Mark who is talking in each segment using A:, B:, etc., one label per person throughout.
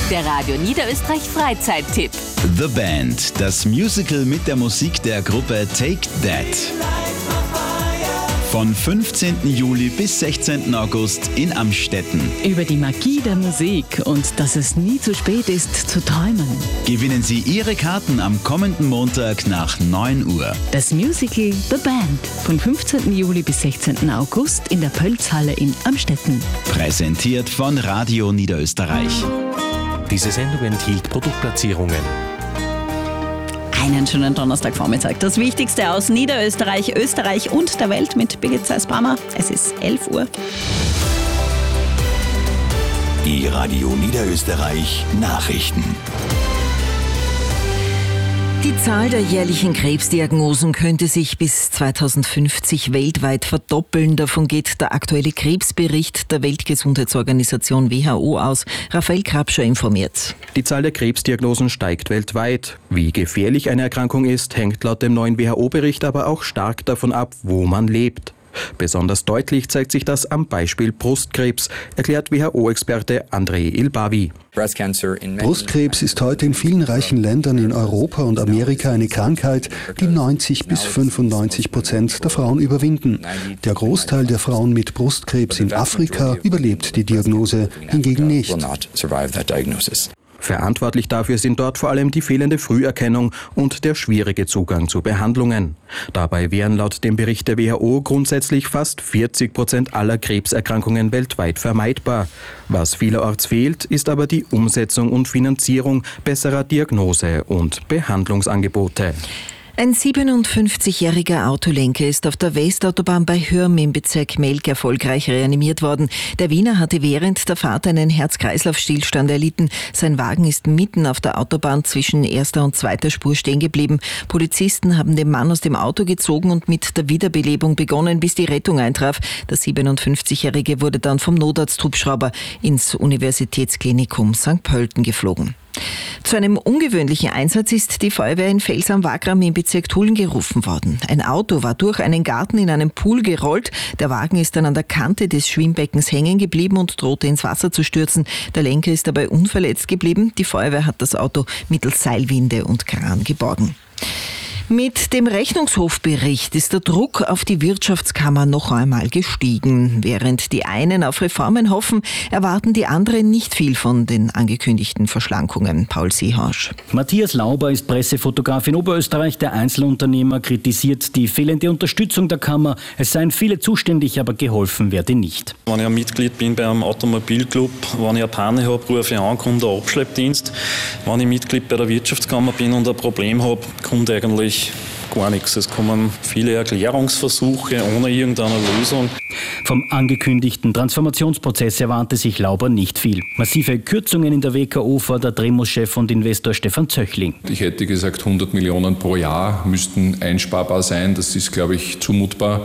A: Der Radio Niederösterreich Freizeittipp.
B: The Band, das Musical mit der Musik der Gruppe Take That. Von 15. Juli bis 16. August in Amstetten.
C: Über die Magie der Musik und dass es nie zu spät ist, zu träumen.
B: Gewinnen Sie Ihre Karten am kommenden Montag nach 9 Uhr.
C: Das Musical The Band von 15. Juli bis 16. August in der Pölzhalle in Amstetten.
B: Präsentiert von Radio Niederösterreich.
D: Diese Sendung enthielt Produktplatzierungen.
E: Einen schönen Donnerstagvormittag. Das Wichtigste aus Niederösterreich, Österreich und der Welt mit Birgit Zeiss-Brammer. Es ist 11 Uhr.
F: Die Radio Niederösterreich Nachrichten.
G: Die Zahl der jährlichen Krebsdiagnosen könnte sich bis 2050 weltweit verdoppeln. Davon geht der aktuelle Krebsbericht der Weltgesundheitsorganisation WHO aus. Raphael Krabscher informiert.
H: Die Zahl der Krebsdiagnosen steigt weltweit. Wie gefährlich eine Erkrankung ist, hängt laut dem neuen WHO-Bericht aber auch stark davon ab, wo man lebt. Besonders deutlich zeigt sich das am Beispiel Brustkrebs, erklärt WHO-Experte Andrei Ilbavi.
I: Brustkrebs ist heute in vielen reichen Ländern in Europa und Amerika eine Krankheit, die 90-95% der Frauen überwinden. Der Großteil der Frauen mit Brustkrebs in Afrika überlebt die Diagnose hingegen nicht.
H: Verantwortlich dafür sind dort vor allem die fehlende Früherkennung und der schwierige Zugang zu Behandlungen. Dabei wären laut dem Bericht der WHO grundsätzlich fast 40% aller Krebserkrankungen weltweit vermeidbar. Was vielerorts fehlt, ist aber die Umsetzung und Finanzierung besserer Diagnose- und Behandlungsangebote.
G: Ein 57-jähriger Autolenker ist auf der Westautobahn bei Hürm im Bezirk Melk erfolgreich reanimiert worden. Der Wiener hatte während der Fahrt einen Herz-Kreislauf-Stillstand erlitten. Sein Wagen ist mitten auf der Autobahn zwischen erster und zweiter Spur stehen geblieben. Polizisten haben den Mann aus dem Auto gezogen und mit der Wiederbelebung begonnen, bis die Rettung eintraf. Der 57-jährige wurde dann vom Notarzthubschrauber ins Universitätsklinikum St. Pölten geflogen. Zu einem ungewöhnlichen Einsatz ist die Feuerwehr in Fels am Wagram im Bezirk Tulln gerufen worden. Ein Auto war durch einen Garten in einen Pool gerollt. Der Wagen ist dann an der Kante des Schwimmbeckens hängen geblieben und drohte ins Wasser zu stürzen. Der Lenker ist dabei unverletzt geblieben. Die Feuerwehr hat das Auto mittels Seilwinde und Kran geborgen. Mit dem Rechnungshofbericht ist der Druck auf die Wirtschaftskammer noch einmal gestiegen. Während die einen auf Reformen hoffen, erwarten die anderen nicht viel von den angekündigten Verschlankungen. Paul Seehorsch.
J: Matthias Lauber ist Pressefotograf in Oberösterreich. Der Einzelunternehmer kritisiert die fehlende Unterstützung der Kammer. Es seien viele zuständig, aber geholfen werde nicht.
K: Wenn ich ein Mitglied bin bei einem Automobilclub, wenn ich eine Panne habe, rufe ich an, kommt der Abschleppdienst. Wenn ich Mitglied bei der Wirtschaftskammer bin und ein Problem habe, kommt eigentlich gar nichts. Es kommen viele Erklärungsversuche ohne irgendeine Lösung.
J: Vom angekündigten Transformationsprozess erwarte sich Lauber nicht viel. Massive Kürzungen in der WKO fordert Remus-Chef und Investor Stefan Zöchling.
L: Ich hätte gesagt, 100 Millionen pro Jahr müssten einsparbar sein. Das ist, glaube ich, zumutbar.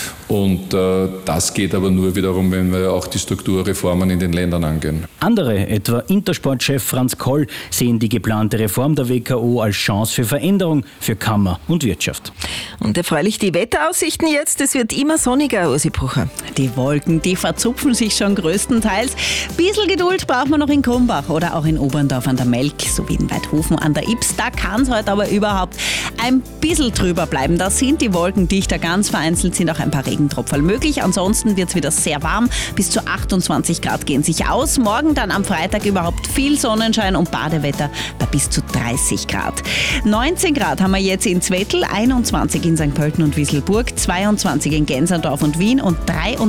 L: Und das geht aber nur wiederum, wenn wir auch die Strukturreformen in den Ländern angehen.
J: Andere, etwa Intersport-Chef Franz Koll, sehen die geplante Reform der WKO als Chance für Veränderung für Kammer und Wirtschaft.
G: Und erfreulich die Wetteraussichten jetzt. Es wird immer sonniger, Ursi Brucher.
E: Die Wolken, die verzupfen sich schon größtenteils. Bisschen Geduld braucht man noch in Krumbach oder auch in Oberndorf an der Melk sowie in Weidhofen an der Ips. Da kann es heute aber überhaupt ein bisschen drüber bleiben. Da sind die Wolken dichter, ganz vereinzelt sind auch ein paar Regentropfen möglich. Ansonsten wird es wieder sehr warm. Bis zu 28 Grad gehen sich aus. Morgen dann am Freitag überhaupt viel Sonnenschein und Badewetter bei bis zu 30 Grad. 19 Grad haben wir jetzt in Zwettl, 21 in St. Pölten und Wisselburg, 22 in Gensendorf und Wien und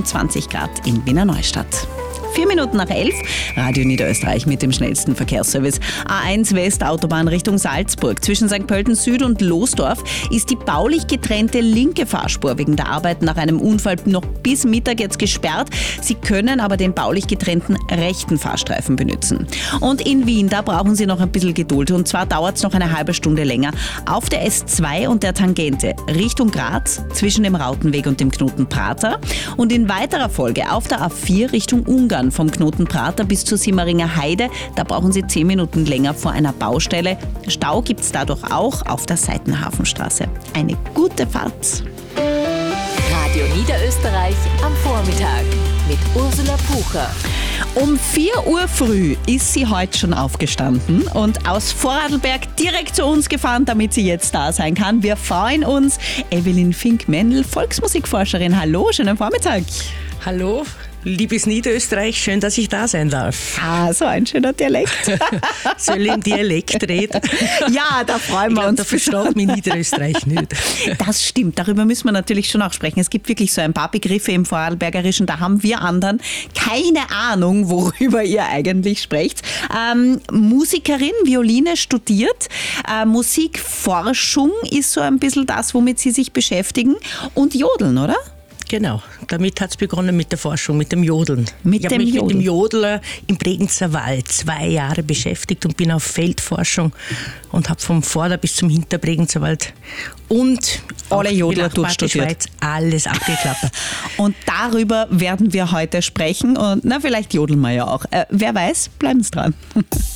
E: 23 Grad in Wiener Neustadt. 4 Minuten nach 11, Radio Niederösterreich mit dem schnellsten Verkehrsservice. A1 West, Autobahn Richtung Salzburg. Zwischen St. Pölten Süd und Losdorf ist die baulich getrennte linke Fahrspur wegen der Arbeit nach einem Unfall noch bis Mittag jetzt gesperrt. Sie können aber den baulich getrennten rechten Fahrstreifen benutzen. Und in Wien, da brauchen Sie noch ein bisschen Geduld. Und zwar dauert es noch eine halbe Stunde länger. Auf der S2 und der Tangente Richtung Graz zwischen dem Rautenweg und dem Knoten Prater. Und in weiterer Folge auf der A4 Richtung Ungarn vom Knoten Prater bis zur Simmeringer Heide. Da brauchen Sie 10 Minuten länger vor einer Baustelle. Stau gibt es dadurch auch auf der Seitenhafenstraße. Eine gute Fahrt.
A: Radio Niederösterreich am Vormittag. mit Ursula Pucher.
E: Um 4 Uhr früh ist sie heute schon aufgestanden und aus Vorarlberg direkt zu uns gefahren, damit sie jetzt da sein kann. Wir freuen uns. Evelyn Fink-Mendel, Volksmusikforscherin. Hallo, schönen Vormittag.
M: Hallo, liebes Niederösterreich, schön, dass ich da sein darf.
E: Ah, so ein schöner Dialekt.
M: Soll ich im Dialekt reden?
E: Ja, da freuen wir uns.
M: Da versteht mich Niederösterreich nicht.
E: Das stimmt, darüber müssen wir natürlich schon auch sprechen. Es gibt wirklich so ein paar Begriffe im Vorarlbergerischen, da haben wir anderen keine Ahnung, worüber ihr eigentlich sprecht. Musikerin, Violine studiert, Musikforschung ist so ein bisschen das, womit Sie sich beschäftigen, und Jodeln, oder?
M: Genau, damit hat es begonnen mit der Forschung, mit dem Jodeln. Ich habe mich mit dem Jodler im Bregenzer Wald 2 Jahre beschäftigt und bin auf Feldforschung und habe vom Vorder- bis zum Hinterbregenzer Wald und
E: alle Jodler durchstudiert.
M: Schweiz alles abgeklappert.
E: Und darüber werden wir heute sprechen und vielleicht jodeln wir ja auch. Wer weiß, bleiben Sie dran.